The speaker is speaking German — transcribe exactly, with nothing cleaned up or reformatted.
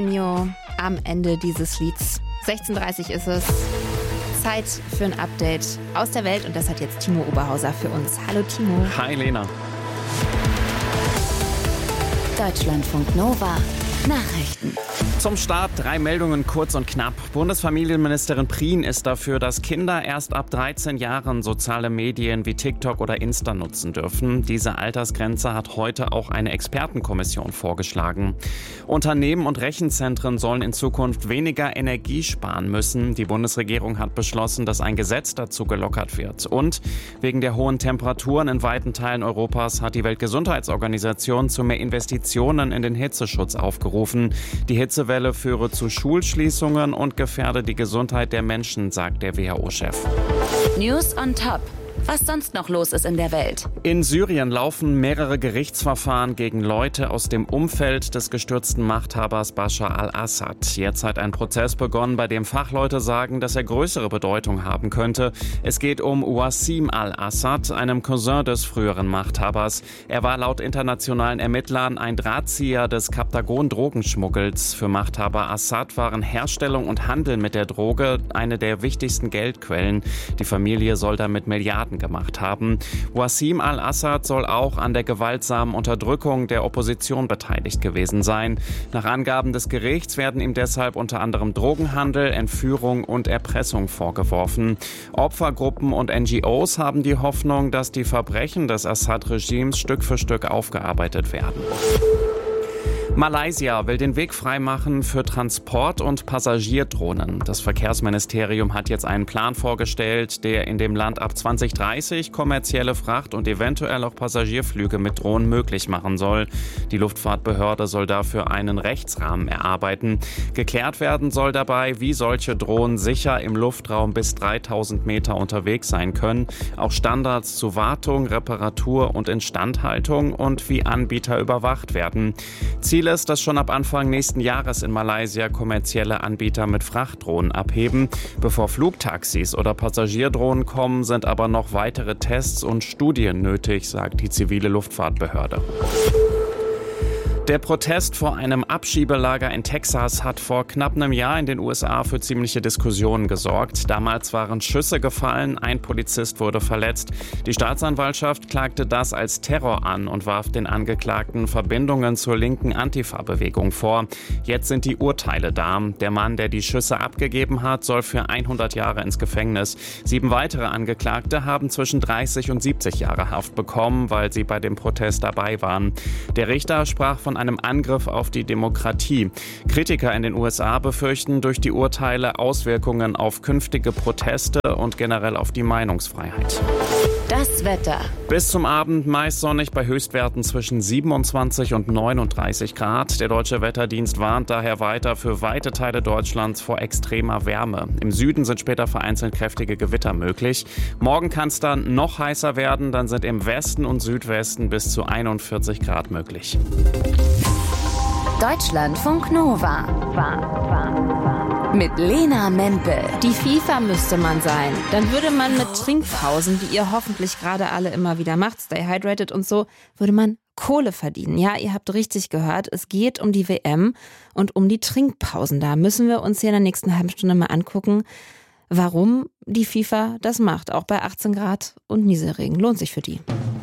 Ennio am Ende dieses Lieds. sechzehn Uhr dreißig ist es. Zeit für ein Update aus der Welt und das hat jetzt Timo Oberhauser für uns. Hallo Timo. Hi Lena. Deutschlandfunk Nova. Nachrichten. Zum Start drei Meldungen kurz und knapp. Bundesfamilienministerin Prien ist dafür, dass Kinder erst ab dreizehn Jahren soziale Medien wie TikTok oder Insta nutzen dürfen. Diese Altersgrenze hat heute auch eine Expertenkommission vorgeschlagen. Unternehmen und Rechenzentren sollen in Zukunft weniger Energie sparen müssen. Die Bundesregierung hat beschlossen, dass ein Gesetz dazu gelockert wird. Und wegen der hohen Temperaturen in weiten Teilen Europas hat die Weltgesundheitsorganisation zu mehr Investitionen in den Hitzeschutz aufgerufen. Die Hitzewelle führe zu Schulschließungen und gefährde die Gesundheit der Menschen, sagt der W H O-Chef. News on top. Was sonst noch los ist in der Welt. In Syrien laufen mehrere Gerichtsverfahren gegen Leute aus dem Umfeld des gestürzten Machthabers Bashar al-Assad. Jetzt hat ein Prozess begonnen, bei dem Fachleute sagen, dass er größere Bedeutung haben könnte. Es geht um Wassim al-Assad, einem Cousin des früheren Machthabers. Er war laut internationalen Ermittlern ein Drahtzieher des Kaptagon-Drogenschmuggels. Für Machthaber Assad waren Herstellung und Handel mit der Droge eine der wichtigsten Geldquellen. Die Familie soll damit Milliarden gemacht haben. Wassim al-Assad soll auch an der gewaltsamen Unterdrückung der Opposition beteiligt gewesen sein. Nach Angaben des Gerichts werden ihm deshalb unter anderem Drogenhandel, Entführung und Erpressung vorgeworfen. Opfergruppen und N G Os haben die Hoffnung, dass die Verbrechen des Assad-Regimes Stück für Stück aufgearbeitet werden. Malaysia will den Weg freimachen für Transport- und Passagierdrohnen. Das Verkehrsministerium hat jetzt einen Plan vorgestellt, der in dem Land ab zwanzig dreißig kommerzielle Fracht- und eventuell auch Passagierflüge mit Drohnen möglich machen soll. Die Luftfahrtbehörde soll dafür einen Rechtsrahmen erarbeiten. Geklärt werden soll dabei, wie solche Drohnen sicher im Luftraum bis dreitausend Meter unterwegs sein können. Auch Standards zu Wartung, Reparatur und Instandhaltung und wie Anbieter überwacht werden. Ziel ist, dass schon ab Anfang nächsten Jahres in Malaysia kommerzielle Anbieter mit Frachtdrohnen abheben. Bevor Flugtaxis oder Passagierdrohnen kommen, sind aber noch weitere Tests und Studien nötig, sagt die zivile Luftfahrtbehörde. Der Protest vor einem Abschiebelager in Texas hat vor knapp einem Jahr in den U S A für ziemliche Diskussionen gesorgt. Damals waren Schüsse gefallen, ein Polizist wurde verletzt. Die Staatsanwaltschaft klagte das als Terror an und warf den Angeklagten Verbindungen zur linken Antifa-Bewegung vor. Jetzt sind die Urteile da. Der Mann, der die Schüsse abgegeben hat, soll für hundert Jahre ins Gefängnis. Sieben weitere Angeklagte haben zwischen dreißig und siebzig Jahre Haft bekommen, weil sie bei dem Protest dabei waren. Der Richter sprach von einem Angriff auf die Demokratie. Kritiker in den U S A befürchten durch die Urteile Auswirkungen auf künftige Proteste und generell auf die Meinungsfreiheit. Das Wetter. Bis zum Abend meist sonnig bei Höchstwerten zwischen siebenundzwanzig und neununddreißig Grad. Der Deutsche Wetterdienst warnt daher weiter für weite Teile Deutschlands vor extremer Wärme. Im Süden sind später vereinzelt kräftige Gewitter möglich. Morgen kann es dann noch heißer werden. Dann sind im Westen und Südwesten bis zu einundvierzig Grad möglich. Deutschlandfunk Nova. Mit Lena Mempel. Die FIFA müsste man sein. Dann würde man mit Trinkpausen, die ihr hoffentlich gerade alle immer wieder macht, stay hydrated und so, würde man Kohle verdienen. Ja, ihr habt richtig gehört, es geht um die W M und um die Trinkpausen. Da müssen wir uns hier in der nächsten halben Stunde mal angucken, warum die FIFA das macht. Auch bei achtzehn Grad und Nieselregen. Lohnt sich für die.